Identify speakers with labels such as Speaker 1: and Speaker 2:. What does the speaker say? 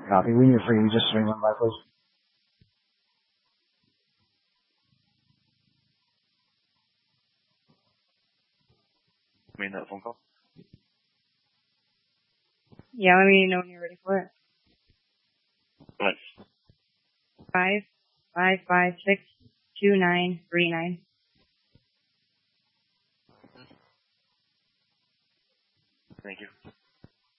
Speaker 1: Copy. When you're free, just swing one by, please.
Speaker 2: Made that phone call?
Speaker 3: Yeah, let me know when you're ready for it.
Speaker 2: What?
Speaker 3: 5562939.
Speaker 2: Thank you.